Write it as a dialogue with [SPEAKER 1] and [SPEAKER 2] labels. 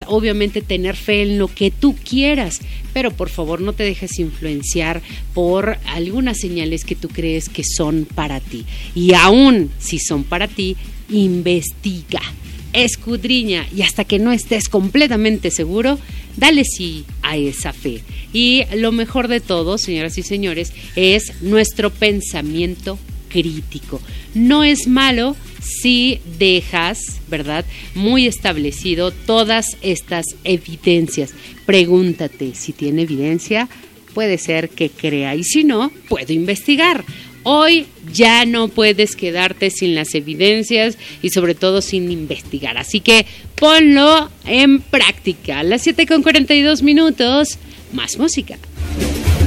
[SPEAKER 1] obviamente tener fe en lo que tú quieras, pero por favor no te dejes influenciar por algunas señales que tú crees que son para ti. Y aún si son para ti, investiga, escudriña, y hasta que no estés completamente seguro, dale sí a esa fe. Y lo mejor de todo, señoras y señores, es nuestro pensamiento crítico. No es malo si dejas, ¿verdad?, muy establecido todas estas evidencias. Pregúntate si tiene evidencia, puede ser que crea, y si no, puedo investigar. Hoy ya no puedes quedarte sin las evidencias y sobre todo sin investigar. Así que ponlo en práctica. A las 7:42, más música.